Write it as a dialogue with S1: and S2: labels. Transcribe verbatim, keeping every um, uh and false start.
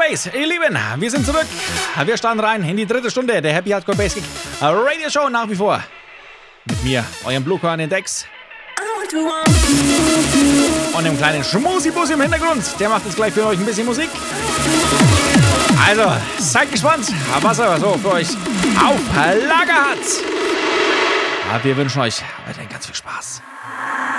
S1: Bass, ihr Lieben, wir sind zurück. Wir starten rein in die dritte Stunde der Happy Hardcore Basic Radio Show nach wie vor. Mit mir, eurem Bluecore an den Decks. Und dem kleinen Schmusi-Busi im Hintergrund. Der macht jetzt gleich für euch ein bisschen Musik. Also, seid gespannt, was er so für euch auf Lager hat. Aber wir wünschen euch weiterhin ganz viel Spaß.